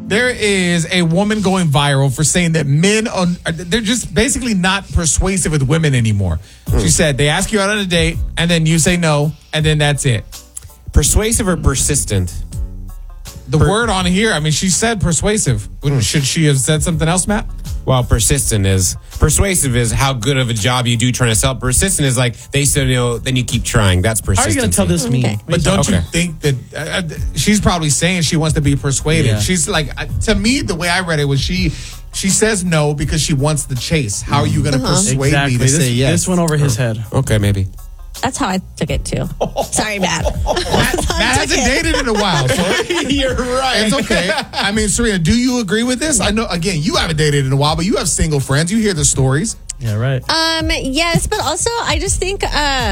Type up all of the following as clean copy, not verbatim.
There is a woman going viral for saying that they're just basically not persuasive with women anymore. She said they ask you out on a date and then you say no and then that's it. Persuasive or persistent? The word on here, I mean, she said persuasive. Should she have said something else, Matt? Well, persistent is. Persuasive is how good of a job you do trying to sell. Persistent is like they said no, then you keep trying. That's persistent. How are you going to tell this me? Okay. But don't you think that she's probably saying she wants to be persuaded? Yeah. She's like, to me, the way I read it was she says no because she wants the chase. How are you going to persuade me to say yes? This went over his head. Okay, maybe. That's how I took it too. Sorry, Matt. Matt hasn't dated in a while, so You're right. it's okay. I mean, Serena, do you agree with this? I know, again, you haven't dated in a while, but you have single friends. You hear the stories. Yeah, right. Yes, but also I just think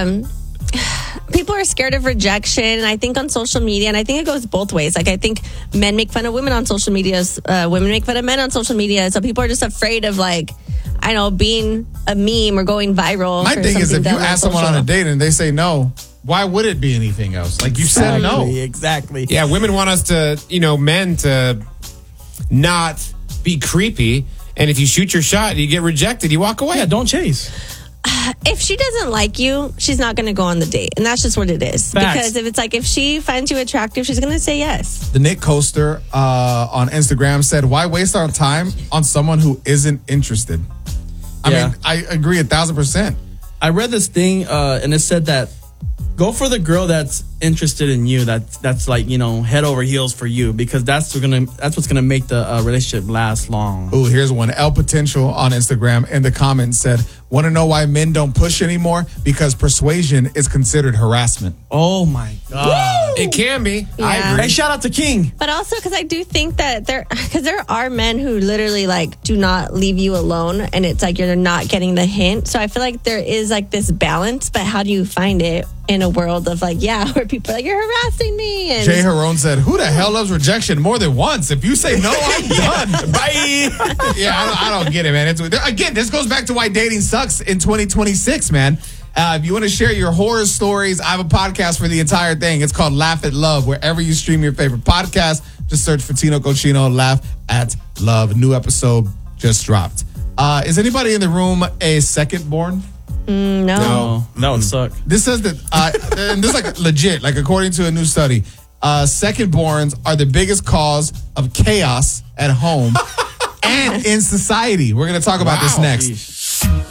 people are scared of rejection. And I think on social media, and I think it goes both ways. Like I think men make fun of women on social media, women make fun of men on social media. So people are just afraid of I know, being a meme or going viral. My thing is, if you ask someone on a date and they say no, why would it be anything else? Like you said no. Exactly. Yeah, women want us to, men to not be creepy. And if you shoot your shot, you get rejected, you walk away. Yeah, don't chase. If she doesn't like you, she's not going to go on the date. And that's just what it is. Facts. Because if it's if she finds you attractive, she's going to say yes. The Nick Coaster on Instagram said, why waste our time on someone who isn't interested? I mean, I agree 1,000%. I read this thing and it said that go for the girl that's interested in you. That's like, head over heels for you, because that's what's gonna make the relationship last long. Ooh, here's one. El Potential on Instagram in the comments said, want to know why men don't push anymore? Because persuasion is considered harassment. Oh my God. It can be. Yeah. I agree. Hey, shout out to King. But also because I do think that there are men who literally do not leave you alone, and it's you're not getting the hint. So I feel like there is this balance, but how do you find it in a world of where people are you're harassing me? And Jay Harone said, who the hell loves rejection more than once? If you say no, I'm done. Bye. Yeah, I don't get it, man. Again, this goes back to why dating sucks in 2026, man. If you want to share your horror stories, I have a podcast for the entire thing. It's called Laugh at Love. Wherever you stream your favorite podcast, just search for Tino Cochino, Laugh at Love. New episode just dropped. Is anybody in the room a second born? No. That would suck. This says that, and this is legit, according to a new study, second borns are the biggest cause of chaos at home and in society. We're going to talk about this next.